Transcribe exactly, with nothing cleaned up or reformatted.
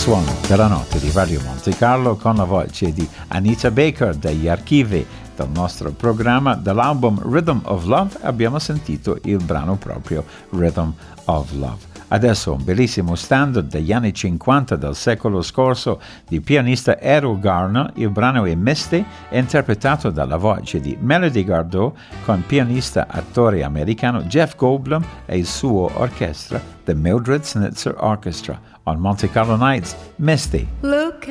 suono della notte di Radio Monte Carlo con la voce di Anita Baker dagli archivi del nostro programma. Dall'album Rhythm of Love abbiamo sentito il brano proprio Rhythm of Love. Adesso un bellissimo standard degli anni cinquanta del secolo scorso di pianista Errol Garner. Il brano è Misty, interpretato dalla voce di Melody Gardot con pianista attore americano Jeff Goldblum e il suo orchestra, The Mildred Snitzer Orchestra, on Monte Carlo Nights, Misty. Look